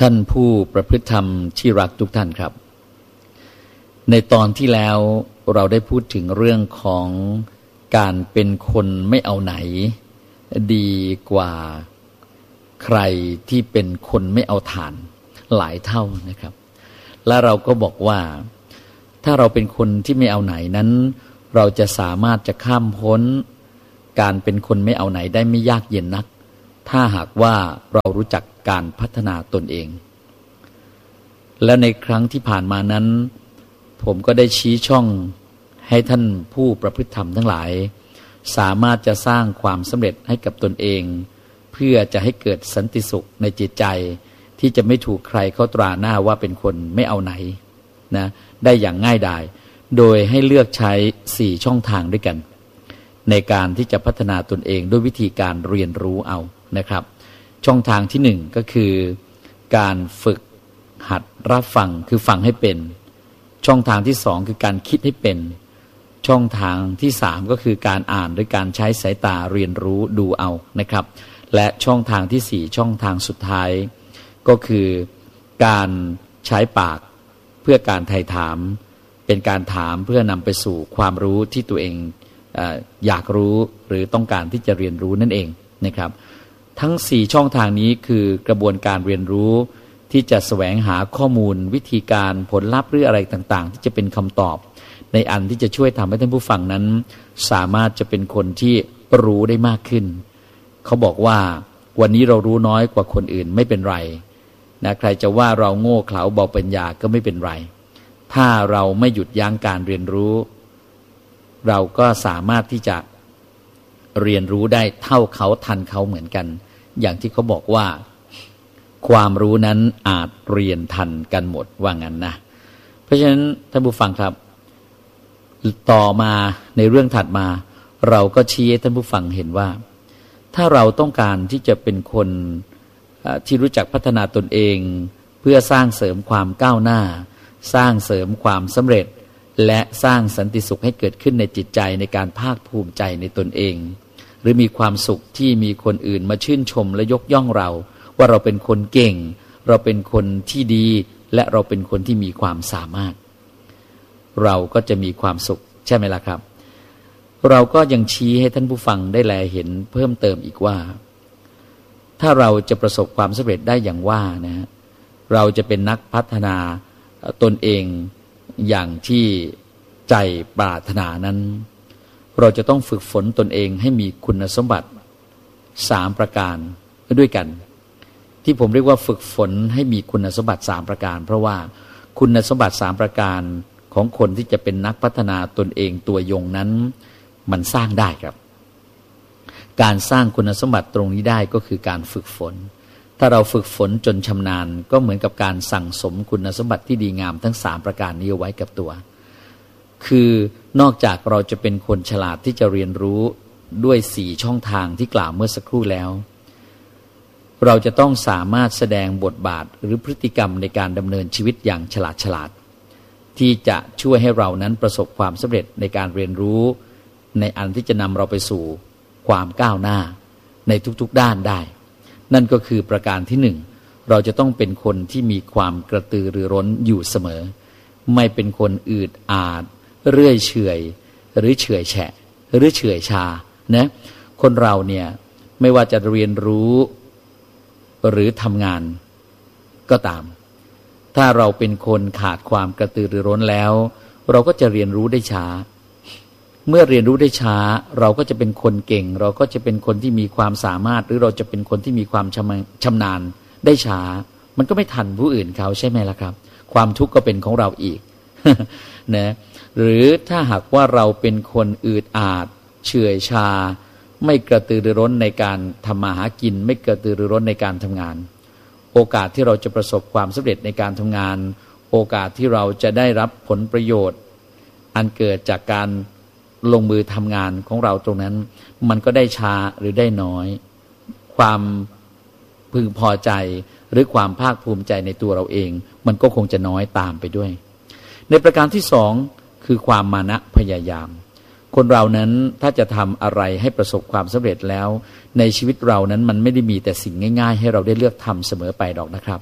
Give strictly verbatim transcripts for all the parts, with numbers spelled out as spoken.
ท่านผู้ประพฤติธรรมที่รักทุกท่านครับในตอนที่แล้วเราได้พูดถึงเรื่องของการเป็นคนไม่เอาไหนดีกว่าใครที่เป็นคนไม่เอาฐานหลายเท่านะครับและเราก็บอกว่าถ้าเราเป็นคนที่ไม่เอาไหนนั้นเราจะสามารถจะข้ามพ้นการเป็นคนไม่เอาไหนได้ไม่ยากเย็นนักถ้าหากว่าเรารู้จักการพัฒนาตนเองและในครั้งที่ผ่านมานั้นผมก็ได้ชี้ช่องให้ท่านผู้ประพฤติธรรมทั้งหลายสามารถจะสร้างความสำเร็จให้กับตนเองเพื่อจะให้เกิดสันติสุขในจิตใจที่จะไม่ถูกใครเขาตราหน้าว่าเป็นคนไม่เอาไหนนะได้อย่างง่ายดายโดยให้เลือกใช้สี่ช่องทางด้วยกันในการที่จะพัฒนาตนเองด้วยวิธีการเรียนรู้เอานะครับช่องทางที่หนึ่งก็คือการฝึกหัดรับฟังคือฟังให้เป็นช่องทางที่สองคือการคิดให้เป็นช่องทางที่สามก็คือการอ่านด้วยการใช้สายตาเรียนรู้ดูเอานะครับและช่องทางที่สี่ช่องทางสุดท้ายก็คือการใช้ปากเพื่อการไถ่ถามเป็นการถามเพื่อนำไปสู่ความรู้ที่ตัวเองเอ่ออยากรู้หรือต้องการที่จะเรียนรู้นั่นเองนะครับทั้งสี่ช่องทางนี้คือกระบวนการเรียนรู้ที่จะแสวงหาข้อมูลวิธีการผลลัพธ์หรืออะไรต่างๆที่จะเป็นคำตอบในอันที่จะช่วยทำให้ท่านผู้ฟังนั้นสามารถจะเป็นคนที่รู้ได้มากขึ้นเขาบอกว่าวันนี้เรารู้น้อยกว่าคนอื่นไม่เป็นไรนะใครจะว่าเราโง่เขลาเบาปัญญาก็ไม่เป็นไรถ้าเราไม่หยุดยั้งการเรียนรู้เราก็สามารถที่จะเรียนรู้ได้เท่าเขาทันเขาเหมือนกันอย่างที่เขาบอกว่าความรู้นั้นอาจเรียนทันกันหมดว่างั้นนะเพราะฉะนั้นท่านผู้ฟังครับต่อมาในเรื่องถัดมาเราก็ชี้ให้ท่านผู้ฟังเห็นว่าถ้าเราต้องการที่จะเป็นคนที่รู้จักพัฒนาตนเองเพื่อสร้างเสริมความก้าวหน้าสร้างเสริมความสำเร็จและสร้างสันติสุขให้เกิดขึ้นในจิตใจในการภาคภูมิใจในตนเองหรือมีความสุขที่มีคนอื่นมาชื่นชมและยกย่องเราว่าเราเป็นคนเก่งเราเป็นคนที่ดีและเราเป็นคนที่มีความสามารถเราก็จะมีความสุขใช่ไหมล่ะครับเราก็ยังชี้ให้ท่านผู้ฟังได้แลเห็นเพิ่มเติมอีกว่าถ้าเราจะประสบความสำเร็จได้อย่างว่านะฮะเราจะเป็นนักพัฒนาตนเองอย่างที่ใจปรารถนานั้นเราจะต้องฝึกฝนตนเองให้มีคุณสมบัติสามประการด้วยกันที่ผมเรียกว่าฝึกฝนให้มีคุณสมบัติสามประการเพราะว่าคุณสมบัติสามประการของคนที่จะเป็นนักพัฒนาตนเองตัวยงนั้นมันสร้างได้ครับการสร้างคุณสมบัติตรงนี้ได้ก็คือการฝึกฝนถ้าเราฝึกฝนจนชำนาญก็เหมือนกับการสั่งสมคุณสมบัติที่ดีงามทั้งสามประการนี้เอาไว้กับตัวคือนอกจากเราจะเป็นคนฉลาดที่จะเรียนรู้ด้วยสี่ช่องทางที่กล่าวเมื่อสักครู่แล้วเราจะต้องสามารถแสดงบทบาทหรือพฤติกรรมในการดำเนินชีวิตอย่างฉลาดฉลาดที่จะช่วยให้เรานั้นประสบความสำเร็จในการเรียนรู้ในอันที่จะนำเราไปสู่ความก้าวหน้าในทุกๆด้านได้นั่นก็คือประการที่หนึ่งเราจะต้องเป็นคนที่มีความกระตือรือร้นอยู่เสมอไม่เป็นคนอืดอาดเรื่อยเฉื่อยหรือเฉื่อยแฉะหรือเฉื่อยชานะคนเราเนี่ยไม่ว่าจะเรียนรู้หรือทำงานก็ตามถ้าเราเป็นคนขาดความกระตือรือร้นแล้วเราก็จะเรียนรู้ได้ช้าเมื่อเรียนรู้ได้ช้าเราก็จะเป็นคนเก่งเราก็จะเป็นคนที่มีความสามารถหรือเราจะเป็นคนที่มีความชำนาญได้ช้ามันก็ไม่ทันผู้อื่นเขาใช่ไหมล่ะครับความทุกข์ก็เป็นของเราอีก นะหรือถ้าหากว่าเราเป็นคนอืดอาดเฉื่อยชาไม่กระตือรือร้นในการทำมาหากินไม่กระตือรือร้นในการทำงานโอกาสที่เราจะประสบความสำเร็จในการทำงานโอกาสที่เราจะได้รับผลประโยชน์อันเกิดจากการลงมือทำงานของเราตรงนั้นมันก็ได้ช้าหรือได้น้อยความพึงพอใจหรือความภาคภูมิใจในตัวเราเองมันก็คงจะน้อยตามไปด้วยในประการที่สองคือความมานะพยายามคนเรานั้นถ้าจะทำอะไรให้ประสบความสำเร็จแล้วในชีวิตเรานั้นมันไม่ได้มีแต่สิ่งง่ายๆให้เราได้เลือกทำเสมอไปหรอกนะครับ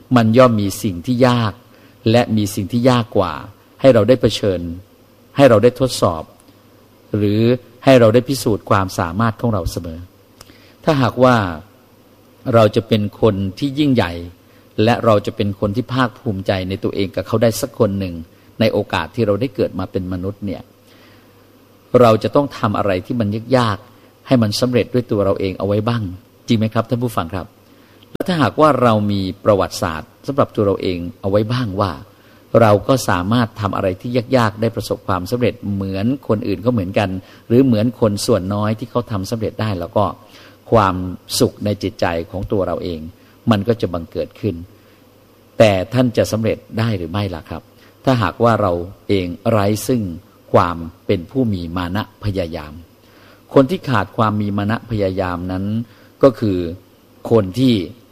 มันย่อมมีสิ่งที่ยากและมีสิ่งที่ยากกว่าให้เราได้เผชิญให้เราได้ทดสอบหรือให้เราได้พิสูจน์ความสามารถของเราเสมอถ้าหากว่าเราจะเป็นคนที่ยิ่งใหญ่และเราจะเป็นคนที่ภาคภูมิใจในตัวเองกับเขาได้สักคนหนึ่งในโอกาสที่เราได้เกิดมาเป็นมนุษย์เนี่ยเราจะต้องทำอะไรที่มันยากๆให้มันสำเร็จด้วยตัวเราเองเอาไว้บ้างจริงไหมครับท่านผู้ฟังครับและถ้าหากว่าเรามีประวัติศาสตร์สำหรับตัวเราเองเอาไว้บ้างว่าเราก็สามารถทำอะไรที่ยากๆได้ประสบความสำเร็จเหมือนคนอื่นก็เหมือนกันหรือเหมือนคนส่วนน้อยที่เขาทำสำเร็จได้แล้วก็ความสุขในจิตใจของตัวเราเองมันก็จะบังเกิดขึ้นแต่ท่านจะสำเร็จได้หรือไม่ล่ะครับถ้าหากว่าเราเองไร้ซึ่งความเป็นผู้มีมานะพยายามคนที่ขาดความมีมานะพยายามนั้นก็คือคนที่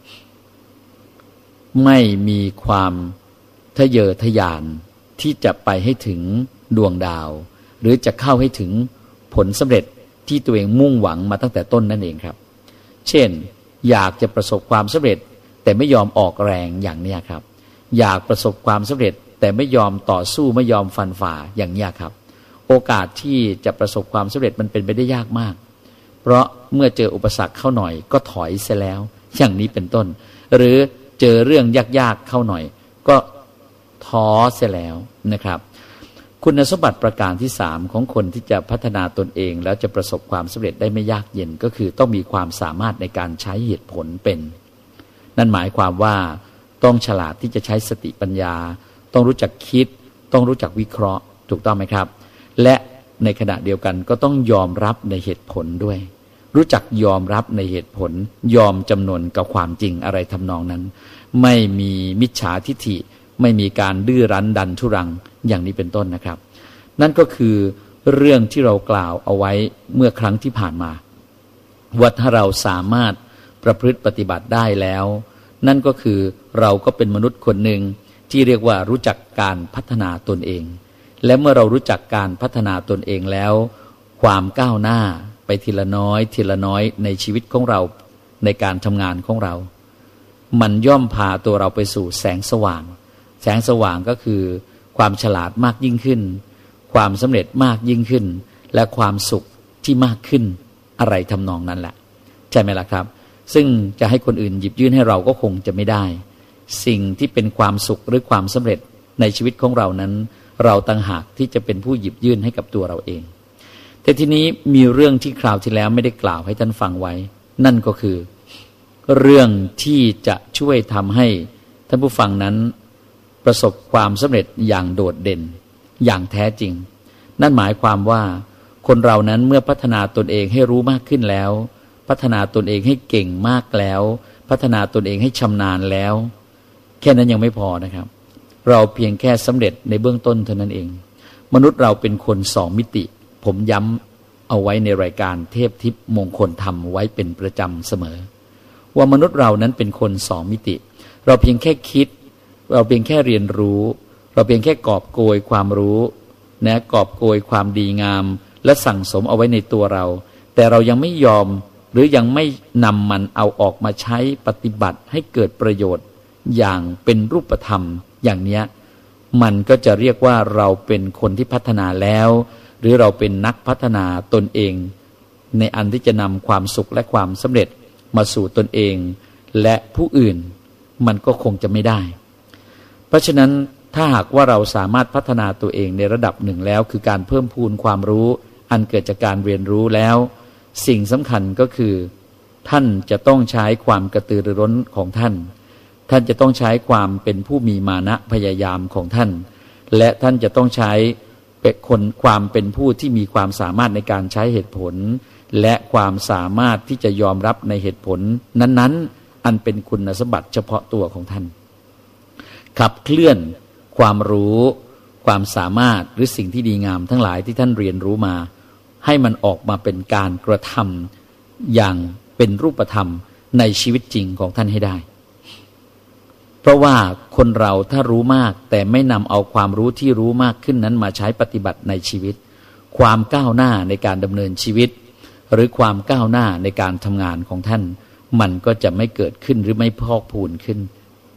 ไม่มีความทะเยอทะยานที่จะไปให้ถึงดวงดาวหรือจะเข้าให้ถึงผลสำเร็จที่ตัวเองมุ่งหวังมาตั้งแต่ต้นนั่นเองครับเช่นอยากจะประสบความสำเร็จแต่ไม่ยอมออกแรงอย่างนี้ครับอยากประสบความสำเร็จแต่ไม่ยอมต่อสู้ไม่ยอมฟันฝ่าอย่างนี้ครับโอกาสที่จะประสบความสำเร็จมันเป็นไปได้ยากมากเพราะเมื่อเจออุปสรรคเข้าหน่อยก็ถอยเสียแล้วอย่างนี้เป็นต้นหรือเจอเรื่องยากๆเข้าหน่อยก็ท้อเสียแล้วนะครับคุณสมบัติประการที่สามของคนที่จะพัฒนาตนเองแล้วจะประสบความสำเร็จได้ไม่ยากเย็นก็คือต้องมีความสามารถในการใช้เหตุผลเป็นนั่นหมายความว่าต้องฉลาดที่จะใช้สติปัญญาต้องรู้จักคิดต้องรู้จักวิเคราะห์ถูกต้องไหมครับและในขณะเดียวกันก็ต้องยอมรับในเหตุผลด้วยรู้จักยอมรับในเหตุผลยอมจำนนกับความจริงอะไรทำนองนั้นไม่มีมิจฉาทิฐิไม่มีการดื้อรั้นดันทุรังอย่างนี้เป็นต้นนะครับนั่นก็คือเรื่องที่เรากล่าวเอาไว้เมื่อครั้งที่ผ่านมาว่าถ้าเราสามารถประพฤติปฏิบัติได้แล้วนั่นก็คือเราก็เป็นมนุษย์คนหนึ่งที่เรียกว่ารู้จักการพัฒนาตนเองและเมื่อเรารู้จักการพัฒนาตนเองแล้วความก้าวหน้าไปทีละน้อยทีละน้อยในชีวิตของเราในการทำงานของเรามันย่อมพาตัวเราไปสู่แสงสว่างแสงสว่างก็คือความฉลาดมากยิ่งขึ้นความสำเร็จมากยิ่งขึ้นและความสุขที่มากขึ้นอะไรทำนองนั้นแหละใช่ไหมล่ะครับซึ่งจะให้คนอื่นหยิบยื่นให้เราก็คงจะไม่ได้สิ่งที่เป็นความสุขหรือความสำเร็จในชีวิตของเรานั้นเราต่างหากที่จะเป็นผู้หยิบยื่นให้กับตัวเราเองแต่ทีนี้มีเรื่องที่คราวที่แล้วไม่ได้กล่าวให้ท่านฟังไว้นั่นก็คือเรื่องที่จะช่วยทำให้ท่านผู้ฟังนั้นประสบความสำเร็จอย่างโดดเด่นอย่างแท้จริงนั่นหมายความว่าคนเรานั้นเมื่อพัฒนาตนเองให้รู้มากขึ้นแล้วพัฒนาตนเองให้เก่งมากแล้วพัฒนาตนเองให้ชำนาญแล้วแค่นั้นยังไม่พอนะครับเราเพียงแค่สำเร็จในเบื้องต้นเท่านั้นเองมนุษย์เราเป็นคนสองมิติผมย้ำเอาไว้ในรายการเทพทิพย์มงคลธรรมไว้เป็นประจำเสมอว่ามนุษย์เรานั้นเป็นคนสองมิติเราเพียงแค่คิดเราเพียงแค่เรียนรู้เราเพียงแค่กอบโกยความรู้นะกอบโกยความดีงามและสั่งสมเอาไว้ในตัวเราแต่เรายังไม่ยอมหรือยังไม่นำมันเอาออกมาใช้ปฏิบัติให้เกิดประโยชน์อย่างเป็นรูปธรรมอย่างเนี้ยมันก็จะเรียกว่าเราเป็นคนที่พัฒนาแล้วหรือเราเป็นนักพัฒนาตนเองในอันที่จะนำความสุขและความสำเร็จมาสู่ตนเองและผู้อื่นมันก็คงจะไม่ได้เพราะฉะนั้นถ้าหากว่าเราสามารถพัฒนาตัวเองในระดับหนึ่งแล้วคือการเพิ่มพูนความรู้อันเกิดจากการเรียนรู้แล้วสิ่งสำคัญก็คือท่านจะต้องใช้ความกระตือรือร้นของท่านท่านจะต้องใช้ความเป็นผู้มีมานะพยายามของท่านและท่านจะต้องใช้เป็นคนความเป็นผู้ที่มีความสามารถในการใช้เหตุผลและความสามารถที่จะยอมรับในเหตุผลนั้นๆอันเป็นคุณสมบัติเฉพาะตัวของท่านขับเคลื่อนความรู้ความสามารถหรือสิ่งที่ดีงามทั้งหลายที่ท่านเรียนรู้มาให้มันออกมาเป็นการกระทำอย่างเป็นรูปธรรมในชีวิตจริงของท่านให้ได้เพราะว่าคนเราถ้ารู้มากแต่ไม่นำเอาความรู้ที่รู้มากขึ้นนั้นมาใช้ปฏิบัติในชีวิตความก้าวหน้าในการดำเนินชีวิตหรือความก้าวหน้าในการทำงานของท่านมันก็จะไม่เกิดขึ้นหรือไม่พอกพูนขึ้น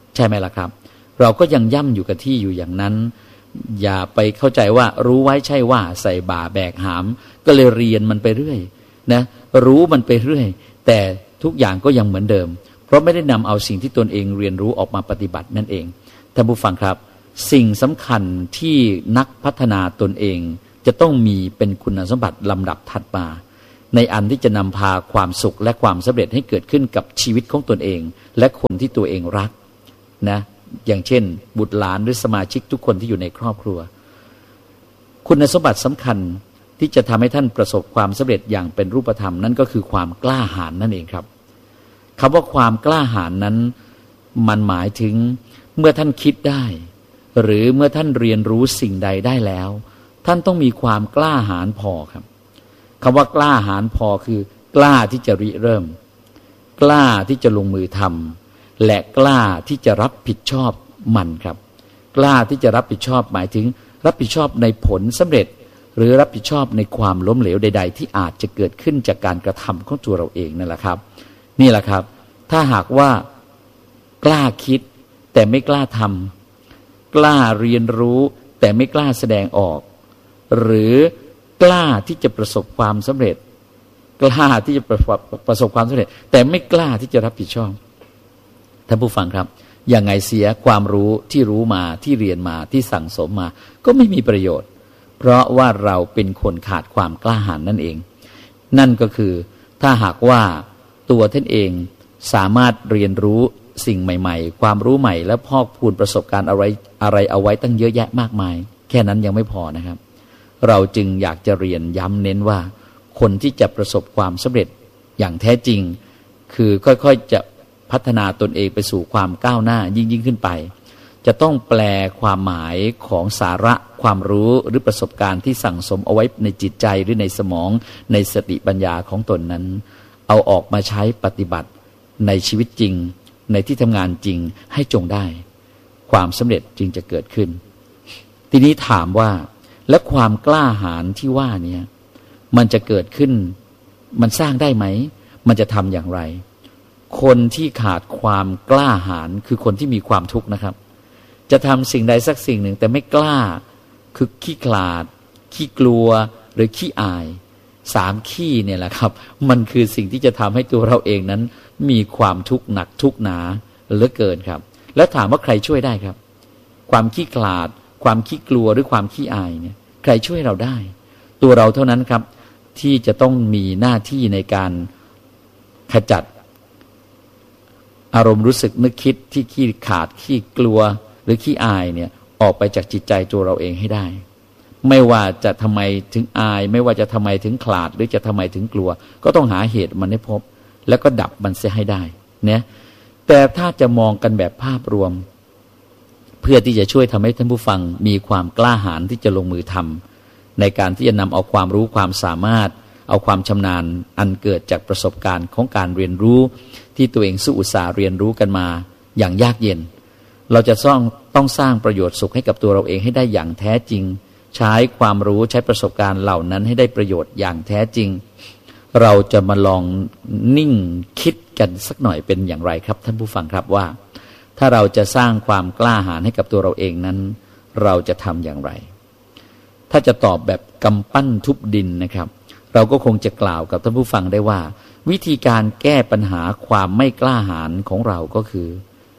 ใช่ไหมล่ะครับเราก็ยังย่ำอยู่กับที่อยู่อย่างนั้นอย่าไปเข้าใจว่ารู้ไว้ใช่ว่าใส่บ่าแบกหามก็เลยเรียนมันไปเรื่อยนะรู้มันไปเรื่อยแต่ทุกอย่างก็ยังเหมือนเดิมเพราะไม่ได้นำเอาสิ่งที่ตนเองเรียนรู้ออกมาปฏิบัตินั่นเองท่านผู้ฟังครับสิ่งสำคัญที่นักพัฒนาตนเองจะต้องมีเป็นคุณสมบัติลำดับถัดมาในอันที่จะนำพาความสุขและความสำเร็จให้เกิดขึ้นกับชีวิตของตนเองและคนที่ตัวเองรักนะอย่างเช่นบุตรหลานหรือสมาชิกทุกคนที่อยู่ในครอบครัวคุณสมบัติสำคัญที่จะทำให้ท่านประสบความสำเร็จอย่างเป็นรูปธรรมนั่นก็คือความกล้าหาญนั่นเองครับคำว่าความกล้าหาญนั้นมันหมายถึงเมื่อท่านคิดได้หรือเมื่อท่านเรียนรู้สิ่งใดได้แล้วท่านต้องมีความกล้าหาญพอครับคำว่ากล้าหาญพอคือกล้าที่จะริเริ่มกล้าที่จะลงมือทำและกล้าที่จะรับผิดชอบมันครับกล้าที่จะรับผิดชอบหมายถึงรับผิดชอบในผลสำเร็จหรือรับผิดชอบในความล้มเหลวใดๆที่อาจจะเกิดขึ้นจากการกระทำของตัวเราเองนั่นแหละครับนี่แหละครับถ้าหากว่ากล้าคิดแต่ไม่กล้าทำกล้าเรียนรู้แต่ไม่กล้าแสดงออกหรือกล้าที่จะประสบความสำเร็จกล้าที่จะประสบประสบความสำเร็จแต่ไม่กล้าที่จะรับผิดชอบท่านผู้ฟังครับอย่างไงเสียความรู้ที่รู้มาที่เรียนมาที่สั่งสมมาก็ไม่มีประโยชน์เพราะว่าเราเป็นคนขาดความกล้าหาญนั่นเองนั่นก็คือถ้าหากว่าตัวท่านเองสามารถเรียนรู้สิ่งใหม่ๆความรู้ใหม่และพอกพูนประสบการณ์อะไรอะไรเอาไว้ตั้งเยอะแยะมากมายแค่นั้นยังไม่พอนะครับเราจึงอยากจะเรียนย้ำเน้นว่าคนที่จะประสบความสำเร็จอย่างแท้จริงคือค่อยๆจะพัฒนาตนเองไปสู่ความก้าวหน้ายิ่งยิ่งขึ้นไปจะต้องแปลความหมายของสาระความรู้หรือประสบการณ์ที่สั่งสมเอาไว้ในจิตใจหรือในสมองในสติปัญญาของตนนั้นเอาออกมาใช้ปฏิบัติในชีวิตจริงในที่ทำงานจริงให้จงได้ความสำเร็จจึงจะเกิดขึ้นทีนี้ถามว่าและความกล้าหาญที่ว่านี้มันจะเกิดขึ้นมันสร้างได้ไหมมันจะทำอย่างไรคนที่ขาดความกล้าหาญคือคนที่มีความทุกข์นะครับจะทำสิ่งใดสักสิ่งหนึ่งแต่ไม่กล้าคือขี้ขลาดขี้กลัวหรือขี้อายสามขี้เนี่ยแหละครับมันคือสิ่งที่จะทำให้ตัวเราเองนั้นมีความทุกข์หนักทุกข์หนาเหลือเกินครับแล้วถามว่าใครช่วยได้ครับความขี้ขลาดความขี้กลัวหรือความขี้อายเนี่ยใครช่วยเราได้ตัวเราเท่านั้นครับที่จะต้องมีหน้าที่ในการขจัดอารมณ์รู้สึกนึกคิดที่ขี้ขาดขี้กลัวหรือขี้อายเนี่ยออกไปจากจิตใจตัวเราเองให้ได้ไม่ว่าจะทำไมถึงอายไม่ว่าจะทำไมถึงขลาดหรือจะทำไมถึงกลัวก็ต้องหาเหตุมันให้พบแล้วก็ดับมันเสียให้ได้เนี่ยแต่ถ้าจะมองกันแบบภาพรวมเพื่อที่จะช่วยทำให้ท่านผู้ฟังมีความกล้าหาญที่จะลงมือทำในการที่จะนำเอาความรู้ความสามารถเอาความชำนาญอันเกิดจากประสบการณ์ของการเรียนรู้ที่ตัวเองสู้อุตสาห์เรียนรู้กันมาอย่างยากเย็นเราจะต้องต้องสร้างประโยชน์สุขให้กับตัวเราเองให้ได้อย่างแท้จริงใช้ความรู้ใช้ประสบการณ์เหล่านั้นให้ได้ประโยชน์อย่างแท้จริงเราจะมาลองนิ่งคิดกันสักหน่อยเป็นอย่างไรครับท่านผู้ฟังครับว่าถ้าเราจะสร้างความกล้าหาญให้กับตัวเราเองนั้นเราจะทำอย่างไรถ้าจะตอบแบบกำปั้นทุบดินนะครับเราก็คงจะกล่าวกับท่านผู้ฟังได้ว่าวิธีการแก้ปัญหาความไม่กล้าหาญของเราก็คือ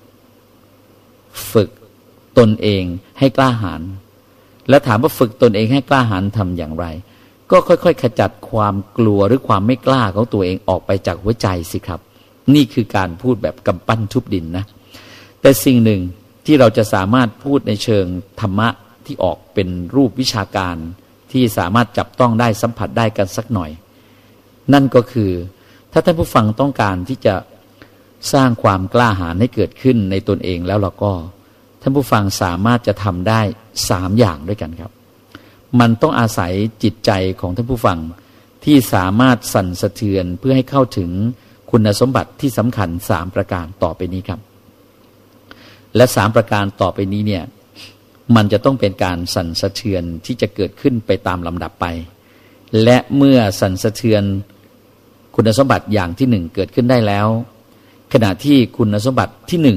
ฝึกตนเองให้กล้าหาญและถามว่าฝึกตนเองให้กล้าหาญทำอย่างไรก็ค่อยๆขจัดความกลัวหรือความไม่กล้าของตัวเองออกไปจากหัวใจสิครับนี่คือการพูดแบบกำปั้นทุบดินนะแต่สิ่งหนึ่งที่เราจะสามารถพูดในเชิงธรรมะที่ออกเป็นรูปวิชาการที่สามารถจับต้องได้สัมผัสได้กันสักหน่อยนั่นก็คือถ้าท่านผู้ฟังต้องการที่จะสร้างความกล้าหาญให้เกิดขึ้นในตนเองแล้วเราก็ท่านผู้ฟังสามารถจะทำได้สามอย่างด้วยกันครับมันต้องอาศัยจิตใจของท่านผู้ฟังที่สามารถสั่นสะเทือนเพื่อให้เข้าถึงคุณสมบัติที่สำคัญสามประการต่อไปนี้ครับและสามประการต่อไปนี้เนี่ยมันจะต้องเป็นการสั่นสะเทือนที่จะเกิดขึ้นไปตามลำดับไปและเมื่อสั่นสะเทือนคุณสมบัติอย่างที่หนึ่งเกิดขึ้นได้แล้วขณะที่คุณสมบัติที่หนึ่ง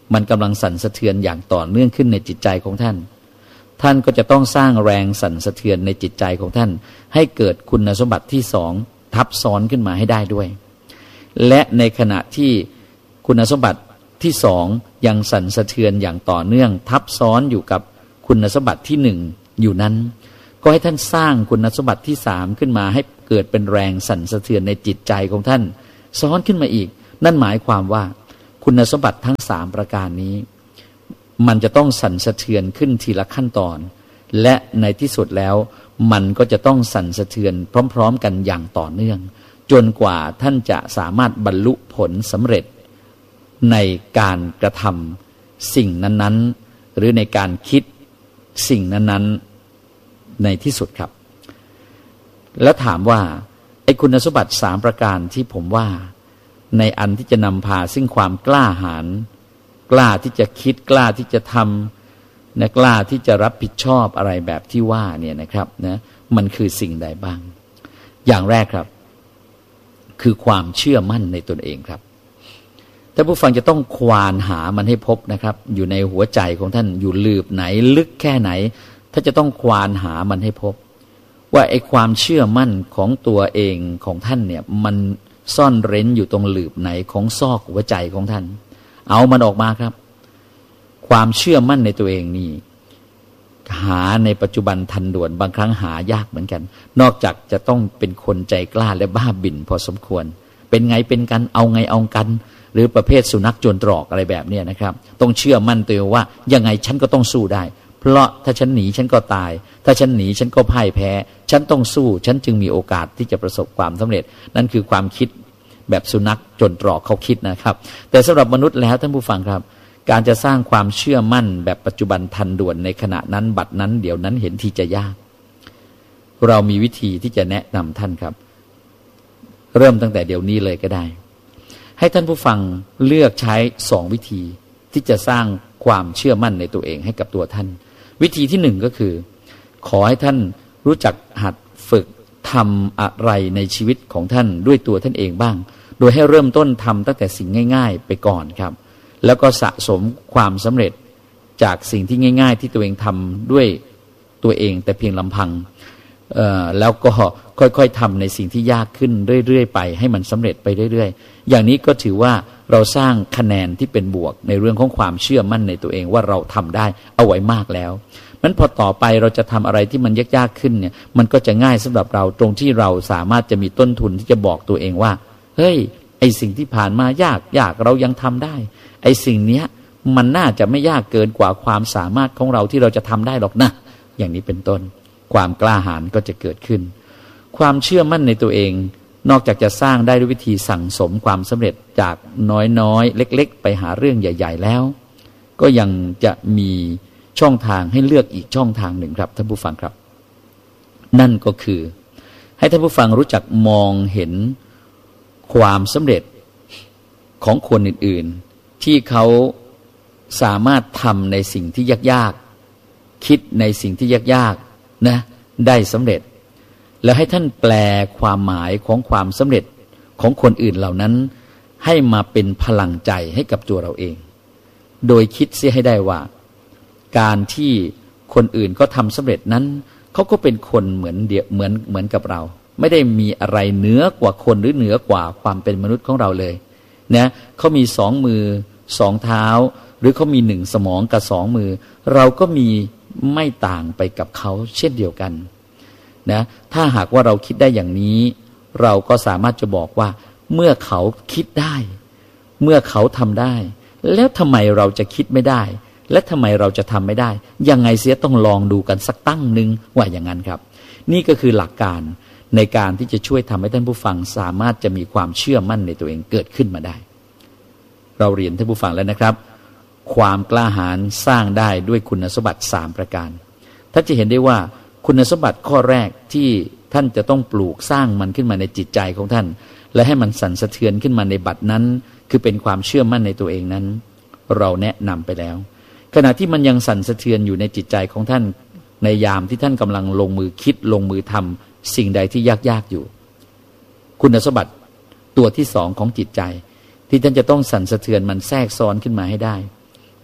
มันกำลังสั่นสะเทือนอย่างต่อเนื่องขึ้นในจิตใจของท่านท่านก็จะต้องสร้างแรงสั่นสะเทือนในจิตใจของท่านให้เกิดคุณสมบัติที่สองทับซ้อนขึ้นมาให้ได้ด้วยและในขณะที่คุณสมบัติที่สองยังสั่นสะเทือนอย่างต่อเนื่องทับซ้อนอยู่กับคุณสมบัติที่หนึ่งอยู่นั้นก็ให้ท่านสร้างคุณสมบัติที่สามขึ้นมาให้เกิดเป็นแรงสั่นสะเทือนในจิตใจของท่านซ้อนขึ้นมาอีกนั่นหมายความว่าคุณสมบัติทั้งสามประการนี้มันจะต้องสั่นสะเทือนขึ้นทีละขั้นตอนและในที่สุดแล้วมันก็จะต้องสั่นสะเทือนพร้อมๆกันอย่างต่อเนื่องจนกว่าท่านจะสามารถบรรลุผลสำเร็จในการกระทำสิ่งนั้นๆหรือในการคิดสิ่งนั้นๆในที่สุดครับแล้วถามว่าไอ้คุณสมบัติสามประการที่ผมว่าในอันที่จะนำพาซึ่งความกล้าหาญกล้าที่จะคิดกล้าที่จะทำนะกล้าที่จะรับผิดชอบอะไรแบบที่ว่าเนี่ยนะครับนะมันคือสิ่งใดบ้างอย่างแรกครับคือความเชื่อมั่นในตนเองครับท่านผู้ฟังจะต้องควานหามันให้พบนะครับอยู่ในหัวใจของท่านอยู่ลืบไหนลึกแค่ไหนถ้าจะต้องควานหามันให้พบว่าไอ้ความเชื่อมั่นของตัวเองของท่านเนี่ยมันซ่อนเร้นอยู่ตรงลืบไหนของซอกหัวใจของท่านเอามันออกมาครับความเชื่อมั่นในตัวเองนี่หาในปัจจุบันทันด่วนบางครั้งหายากเหมือนกันนอกจากจะต้องเป็นคนใจกล้าและบ้าบิ่นพอสมควรเป็นไงเป็นกันเอาไงเอากันหรือประเภทสุนัขจนตรอกอะไรแบบนี้นะครับต้องเชื่อมั่นตัวเองว่ายังไงฉันก็ต้องสู้ได้เพราะถ้าฉันหนีฉันก็ตายถ้าฉันหนีฉันก็พ่ายแพ้ฉันต้องสู้ฉันจึงมีโอกาสที่จะประสบความสำเร็จนั่นคือความคิดแบบสุนัขจนตรอกเขาคิดนะครับแต่สำหรับมนุษย์แล้วท่านผู้ฟังครับการจะสร้างความเชื่อมั่นแบบปัจจุบันทันด่วนในขณะนั้นบัดนั้นเดี๋ยวนั้นเห็นทีจะยากเรามีวิธีที่จะแนะนำท่านครับเริ่มตั้งแต่เดี๋ยวนี้เลยก็ได้ให้ท่านผู้ฟังเลือกใช้สองวิธีที่จะสร้างความเชื่อมั่นในตัวเองให้กับตัวท่านวิธีที่หนึ่งก็คือขอให้ท่านรู้จักหัดฝึกทำอะไรในชีวิตของท่านด้วยตัวท่านเองบ้างโดยให้เริ่มต้นทำตั้งแต่สิ่งง่ายๆไปก่อนครับแล้วก็สะสมความสำเร็จจากสิ่งที่ง่ายๆที่ตัวเองทำด้วยตัวเองแต่เพียงลำพังแล้วก็ค่อยๆทำในสิ่งที่ยากขึ้นเรื่อยๆไปให้มันสำเร็จไปเรื่อยๆอย่างนี้ก็ถือว่าเราสร้างคะแนนที่เป็นบวกในเรื่องของความเชื่อมั่นในตัวเองว่าเราทำได้เอาไว้มากแล้วนั้นพอต่อไปเราจะทำอะไรที่มันยากๆขึ้นเนี่ยมันก็จะง่ายสำหรับเราตรงที่เราสามารถจะมีต้นทุนที่จะบอกตัวเองว่าเฮ้ยไอสิ่งที่ผ่านมายากยากเรายังทำได้ไอสิ่งเนี้ยมันน่าจะไม่ยากเกินกว่าความสามารถของเราที่เราจะทำได้หรอกนะอย่างนี้เป็นต้นความกล้าหาญก็จะเกิดขึ้นความเชื่อมั่นในตัวเองนอกจากจะสร้างได้ด้วยวิธีสั่งสมความสำเร็จจากน้อยๆเล็กๆไปหาเรื่องใหญ่ๆแล้วก็ยังจะมีช่องทางให้เลือกอีกช่องทางหนึ่งครับท่านผู้ฟังครับนั่นก็คือให้ท่านผู้ฟังรู้จักมองเห็นความสำเร็จของคนอื่นๆที่เขาสามารถทำในสิ่งที่ยากๆคิดในสิ่งที่ยากๆนะได้สำเร็จแล้วให้ท่านแปลความหมายของความสำเร็จของคนอื่นเหล่านั้นให้มาเป็นพลังใจให้กับตัวเราเองโดยคิดเสียให้ได้ว่าการที่คนอื่นก็ทำสำเร็จนั้นเขาก็เป็นคนเหมือนเดียเหมือนเหมือนกับเราไม่ได้มีอะไรเหนือกว่าคนหรือเหนือกว่าความเป็นมนุษย์ของเราเลยนะเขามีสองมือสองเท้าหรือเขามีหนึ่งสมองกับสองมือเราก็มีไม่ต่างไปกับเขาเช่นเดียวกันนะถ้าหากว่าเราคิดได้อย่างนี้เราก็สามารถจะบอกว่าเมื่อเขาคิดได้เมื่อเขาทำได้แล้วทำไมเราจะคิดไม่ได้และทำไมเราจะทำไม่ได้ยังไงเสียต้องลองดูกันสักตั้งหนึ่งว่าอย่างนั้นครับนี่ก็คือหลักการในการที่จะช่วยทำให้ท่านผู้ฟังสามารถจะมีความเชื่อมั่นในตัวเองเกิดขึ้นมาได้เราเรียนท่านผู้ฟังแล้วนะครับความกล้าหาญสร้างได้ด้วยคุณสมบัติสามประการท่านจะเห็นได้ว่าคุณสมบัติข้อแรกที่ท่านจะต้องปลูกสร้างมันขึ้นมาในจิตใจของท่านและให้มันสั่นสะเทือนขึ้นมาในบัดนั้นคือเป็นความเชื่อมั่นในตัวเองนั้นเราแนะนำไปแล้วขณะที่มันยังสั่นสะเทือนอยู่ในจิตใจของท่านในยามที่ท่านกำลังลงมือคิดลงมือทำสิ่งใดที่ยากๆอยู่คุณสมบัติตัวที่สองของจิตใจที่ท่านจะต้องสั่นสะเทือนมันแทรกซ้อนขึ้นมาให้ได้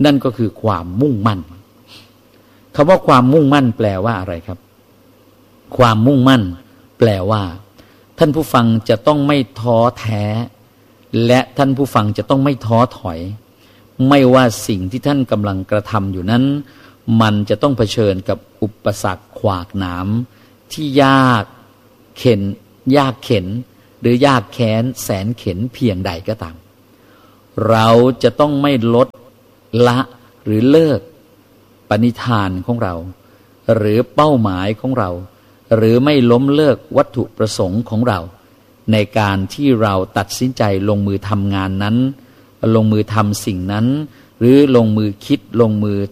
นั่นก็คือความมุ่งมั่นคำว่าความมุ่งมั่นแปลว่าอะไรครับความมุ่งมั่นแปลว่าท่านผู้ฟังจะต้องไม่ท้อแท้และท่านผู้ฟังจะต้องไม่ท้อถอยไม่ว่าสิ่งที่ท่านกำลังกระทำอยู่นั้นมันจะต้องเผชิญกับอุปสรรคขวากหนามที่ยากเข็นยากเข็นหรือยากแค้นแสนเข็นเพียงใดก็ตามเราจะต้องไม่ลดละหรือเลิกปณิธานของเราหรือเป้าหมายของเราหรือไม่ล้มเลิกวัตถุประสงค์ของเราในการที่เราตัดสินใจลงมือทำงานนั้นลงมือทำสิ่งนั้นหรือลงมือคิดลงมือ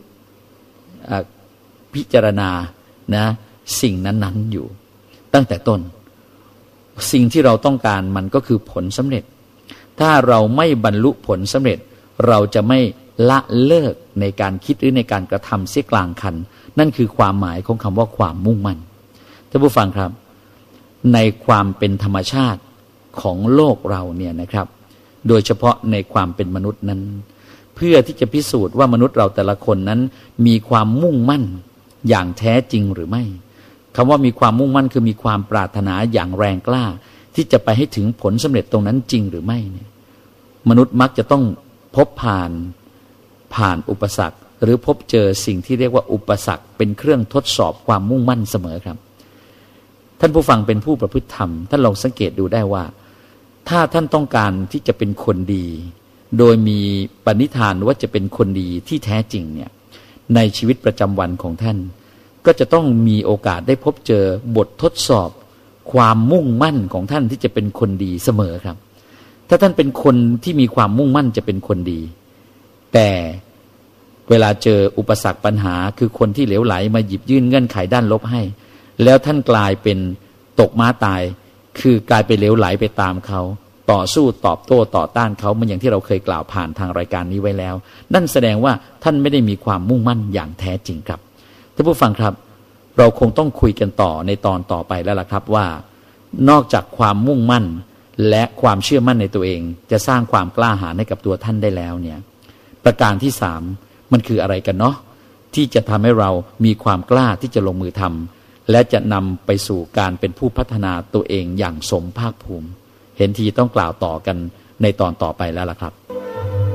พิจารณานะสิ่งนั้นๆอยู่ตั้งแต่ต้นสิ่งที่เราต้องการมันก็คือผลสำเร็จถ้าเราไม่บรรลุผลสำเร็จเราจะไม่ละเลิกในการคิดหรือในการกระทำเสียกลางคันนั่นคือความหมายของคำว่าความมุ่งมั่นท่านผู้ฟังครับในความเป็นธรรมชาติของโลกเราเนี่ยนะครับโดยเฉพาะในความเป็นมนุษย์นั้นเพื่อที่จะพิสูจน์ว่ามนุษย์เราแต่ละคนนั้นมีความมุ่งมั่นอย่างแท้จริงหรือไม่คำว่ามีความมุ่งมั่นคือมีความปรารถนาอย่างแรงกล้าที่จะไปให้ถึงผลสำเร็จตรงนั้นจริงหรือไม่เนี่ยมนุษย์มักจะต้องพบผ่านผ่านอุปสรรคหรือพบเจอสิ่งที่เรียกว่าอุปสรรคเป็นเครื่องทดสอบความมุ่งมั่นเสมอครับท่านผู้ฟังเป็นผู้ประพฤติธรรมท่านลองสังเกตดูได้ว่าถ้าท่านต้องการที่จะเป็นคนดีโดยมีปณิธานว่าจะเป็นคนดีที่แท้จริงเนี่ยในชีวิตประจำวันของท่านก็จะต้องมีโอกาสได้พบเจอบททดสอบความมุ่งมั่นของท่านที่จะเป็นคนดีเสมอครับถ้าท่านเป็นคนที่มีความมุ่งมั่นจะเป็นคนดีแต่เวลาเจออุปสรรคปัญหาคือคนที่เหลวไหลมาหยิบยื่นเงื่อนไขด้านลบให้แล้วท่านกลายเป็นตกม้าตายคือกลายเป็นเหลวไหลไปตามเขาต่อสู้ตอบโต้ต่อต้านเขาเหมือนอย่างที่เราเคยกล่าวผ่านทางรายการนี้ไว้แล้วนั่นแสดงว่าท่านไม่ได้มีความมุ่งมั่นอย่างแท้จริงครับท่านผู้ฟังครับเราคงต้องคุยกันต่อในตอนต่อไปแล้วล่ะครับว่านอกจากความมุ่งมั่นและความเชื่อมั่นในตัวเองจะสร้างความกล้าหาญให้กับตัวท่านได้แล้วเนี่ยประการที่สามมันคืออะไรกันเนาะที่จะทำให้เรามีความกล้าที่จะลงมือทำและจะนำไปสู่การเป็นผู้พัฒนาตัวเองอย่างสมภาคภูมิเห็นทีต้องกล่าวต่อกันในตอนต่อไปแล้วล่ะครับ